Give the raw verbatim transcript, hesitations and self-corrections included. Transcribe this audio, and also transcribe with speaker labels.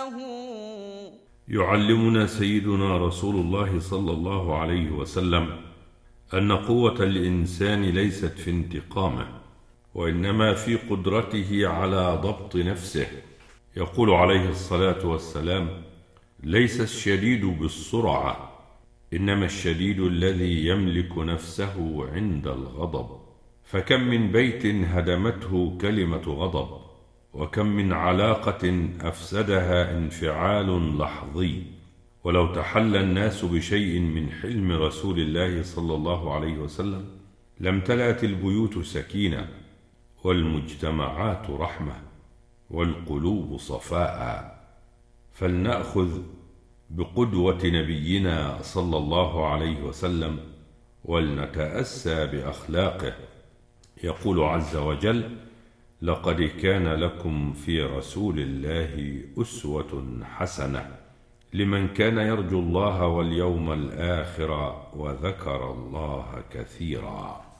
Speaker 1: يعلمنا سيدنا رسول الله صلى الله عليه وسلم أن قوة الإنسان ليست في انتقامه، وإنما في قدرته على ضبط نفسه. يقول عليه الصلاة والسلام: ليس الشديد بالسرعة، إنما الشديد الذي يملك نفسه عند الغضب. فكم من بيت هدمته كلمة غضب، وكم من علاقة أفسدها انفعال لحظي. ولو تحلى الناس بشيء من حلم رسول الله صلى الله عليه وسلم لامتلأت البيوت سكينة، والمجتمعات رحمة، والقلوب صفاء. فلنأخذ بقدوة نبينا صلى الله عليه وسلم، ولنتأسى بأخلاقه. يقول عز وجل: لقد كان لكم في رسول الله أسوة حسنة لمن كان يرجو الله واليوم الآخر وذكر الله كثيرا.